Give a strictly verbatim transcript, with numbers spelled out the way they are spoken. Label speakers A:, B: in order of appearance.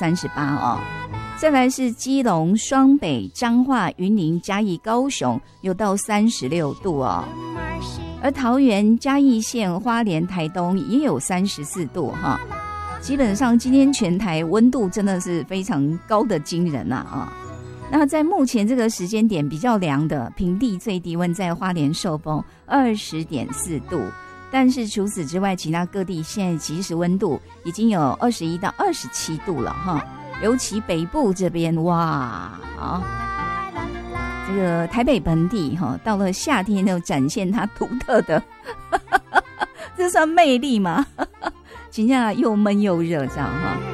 A: 三十八哦。再来是基隆、双北、彰化、云林、嘉义、高雄有到三十六度哦。而桃园、嘉义县、花莲、台东也有三十四度哈。基本上今天全台温度真的是非常高的惊人啊啊！那在目前这个时间点比较凉的平地最低温在花莲寿丰二十点四度，但是除此之外，其他各地现在即时温度已经有二十一到二十七度了哈。尤其北部这边哇啊，这个台北本地哈，到了夏天就展现它独特的，这算魅力吗？真的又闷又热，这样哈。